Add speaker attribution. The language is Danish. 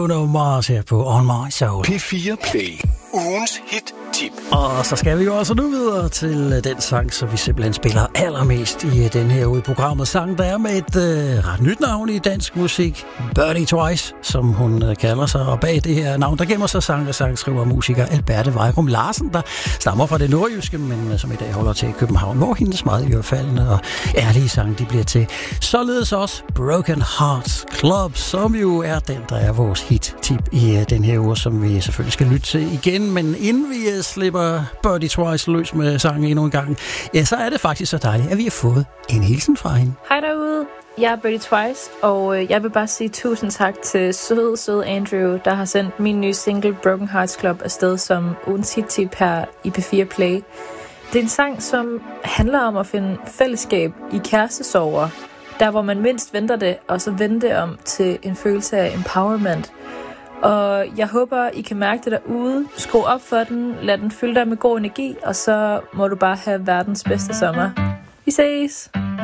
Speaker 1: Bruno Mars her på On My Soul.
Speaker 2: P4 Play. Ugens hit-tip.
Speaker 1: Og så skal vi jo også nu videre til den sang, som vi simpelthen spiller allermest i den her uge i programmet. Sang, der er med et ret nyt navn i dansk musik. Birdie Twice, som hun kalder sig. Og bag det her navn, der gemmer sig sangskriver musiker Alberte Vejrum Larsen, der stammer fra det nordjyske, men som i dag holder til i København, hvor hendes meget ørefaldende og ærlige sang, de bliver til. Således også Broken Hearts Club, som jo er den, der er vores hit-tip i den her uge, som vi selvfølgelig skal lytte til igen. Men inden vi slipper Birdie Twice løs med sangen endnu en gang, ja, så er det faktisk så dejligt, at vi har fået en hilsen fra hende.
Speaker 3: Hej derude, jeg er Birdie Twice, og jeg vil bare sige tusind tak til søde Andrew, der har sendt min nye single Broken Hearts Club afsted som ugens hit-tip her i P4 Play. Det er en sang, som handler om at finde fællesskab i kærestesorger, der hvor man mindst venter det, og så vende det om til en følelse af empowerment. Og jeg håber, I kan mærke det derude. Skru op for den, lad den fylde dig med god energi, og så må du bare have verdens bedste sommer. Vi ses!